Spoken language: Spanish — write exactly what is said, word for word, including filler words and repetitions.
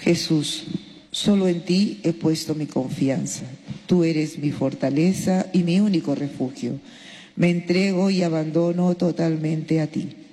Jesús, solo en ti he puesto mi confianza. Tú eres mi fortaleza y mi único refugio. Me entrego y abandono totalmente a ti.